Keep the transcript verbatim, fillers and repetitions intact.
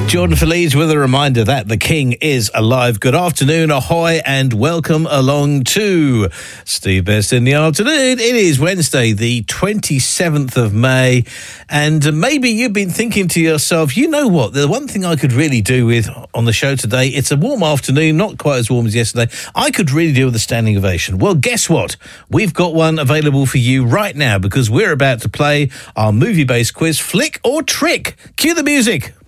Jordan Feliz with a reminder that the King is alive. Good afternoon, ahoy, and welcome along to Steve Best in the Afternoon. It is Wednesday, the twenty-seventh of May, and maybe you've been thinking to yourself, you know what, the one thing I could really do with on the show today, it's a warm afternoon, not quite as warm as yesterday, I could really do with a standing ovation. Well, guess what? We've got one available for you right now because we're about to play our movie-based quiz, Flick or Trick. Cue the music.